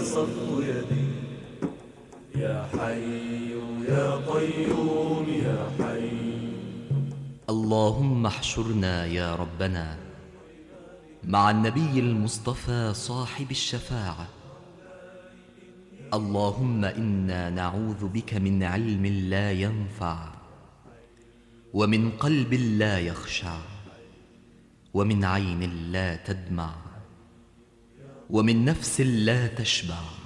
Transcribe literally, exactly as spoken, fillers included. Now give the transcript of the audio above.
بسطت يدي يا حي يا قيوم يا حي. اللهم احشرنا يا ربنا مع النبي المصطفى صاحب الشفاعة. اللهم إنا نعوذ بك من علم لا ينفع، ومن قلب لا يخشع، ومن عين لا تدمع، ومن نفس لا تشبع،